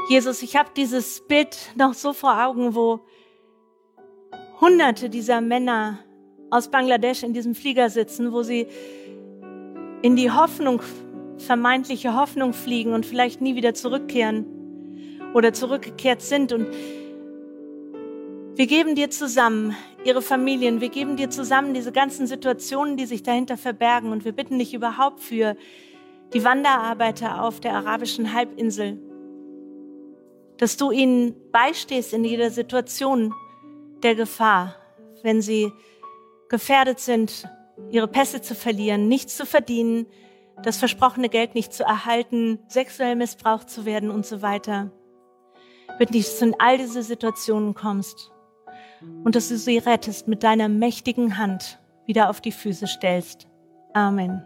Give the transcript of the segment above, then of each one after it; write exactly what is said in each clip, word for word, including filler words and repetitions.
Jesus, ich habe dieses Bild noch so vor Augen, wo Hunderte dieser Männer aus Bangladesch in diesem Flieger sitzen, wo sie in die Hoffnung, vermeintliche Hoffnung fliegen und vielleicht nie wieder zurückkehren oder zurückgekehrt sind. Und wir geben dir zusammen ihre Familien, wir geben dir zusammen diese ganzen Situationen, die sich dahinter verbergen. Und wir bitten dich überhaupt für die Wanderarbeiter auf der arabischen Halbinsel, dass du ihnen beistehst in jeder Situation der Gefahr, wenn sie gefährdet sind, ihre Pässe zu verlieren, nichts zu verdienen, das versprochene Geld nicht zu erhalten, sexuell missbraucht zu werden und so weiter. Bitte dich, dass du in all diese Situationen kommst und dass du sie rettest, mit deiner mächtigen Hand wieder auf die Füße stellst. Amen.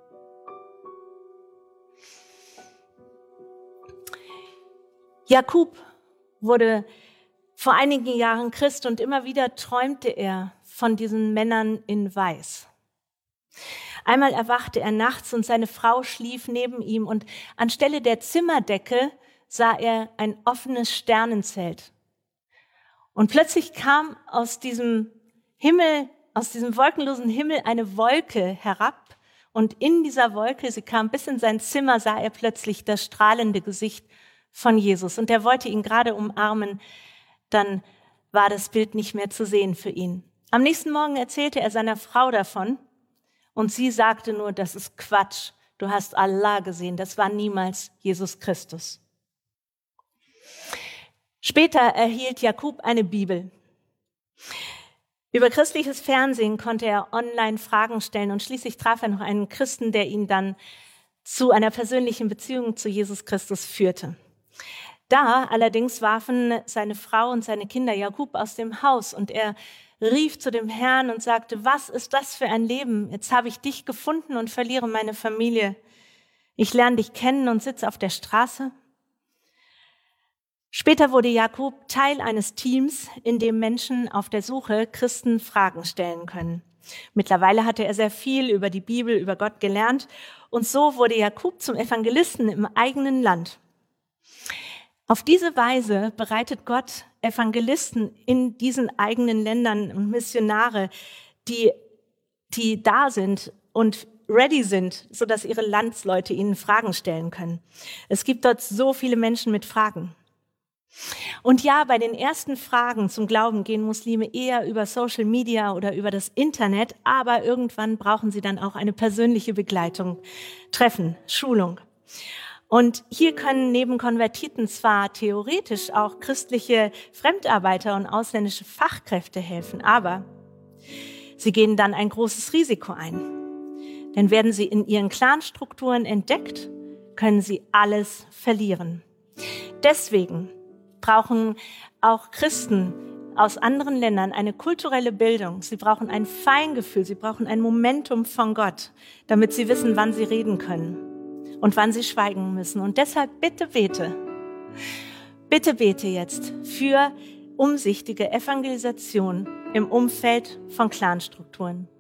Jakub wurde vor einigen Jahren Christ und immer wieder träumte er von diesen Männern in Weiß. Einmal erwachte er nachts und seine Frau schlief neben ihm und anstelle der Zimmerdecke sah er ein offenes Sternenzelt. Und plötzlich kam aus diesem Himmel, aus diesem wolkenlosen Himmel eine Wolke herab und in dieser Wolke, sie kam bis in sein Zimmer, sah er plötzlich das strahlende Gesicht von Jesus und er wollte ihn gerade umarmen, dann war das Bild nicht mehr zu sehen für ihn. Am nächsten Morgen erzählte er seiner Frau davon und sie sagte nur, das ist Quatsch, du hast Allah gesehen, das war niemals Jesus Christus. Später erhielt Jakub eine Bibel. Über christliches Fernsehen konnte er online Fragen stellen und schließlich traf er noch einen Christen, der ihn dann zu einer persönlichen Beziehung zu Jesus Christus führte. Da allerdings warfen seine Frau und seine Kinder Jakub aus dem Haus und er rief zu dem Herrn und sagte, was ist das für ein Leben? Jetzt habe ich dich gefunden und verliere meine Familie. Ich lerne dich kennen und sitze auf der Straße. Später wurde Jakub Teil eines Teams, in dem Menschen auf der Suche Christen Fragen stellen können. Mittlerweile hatte er sehr viel über die Bibel, über Gott gelernt und so wurde Jakub zum Evangelisten im eigenen Land. Auf diese Weise bereitet Gott Evangelisten in diesen eigenen Ländern und Missionare, die, die da sind und ready sind, sodass ihre Landsleute ihnen Fragen stellen können. Es gibt dort so viele Menschen mit Fragen. Und ja, bei den ersten Fragen zum Glauben gehen Muslime eher über Social Media oder über das Internet, aber irgendwann brauchen sie dann auch eine persönliche Begleitung, Treffen, Schulung. Und hier können neben Konvertiten zwar theoretisch auch christliche Fremdarbeiter und ausländische Fachkräfte helfen, aber sie gehen dann ein großes Risiko ein. Denn werden sie in ihren Clanstrukturen entdeckt, können sie alles verlieren. Deswegen brauchen auch Christen aus anderen Ländern eine kulturelle Bildung. Sie brauchen ein Feingefühl, sie brauchen ein Momentum von Gott, damit sie wissen, wann sie reden können und wann sie schweigen müssen. Und deshalb bitte bete, bitte bete jetzt für umsichtige Evangelisation im Umfeld von Clanstrukturen.